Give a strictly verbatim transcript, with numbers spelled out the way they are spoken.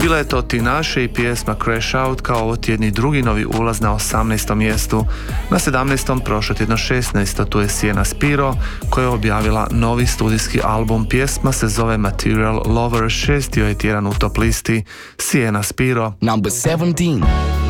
Bila je to Tinashe i pjesma Crash Out kao ovo tjedni drugi novi ulaz na osamnaestom mjestu. Na sedamnaestom prošlo tjedno šesnaesto tu je Sienna Spiro koja je objavila novi studijski album. Pjesma se zove Material Lover, šesti joj je tjedan u top listi. Sienna Spiro. Number seventeen.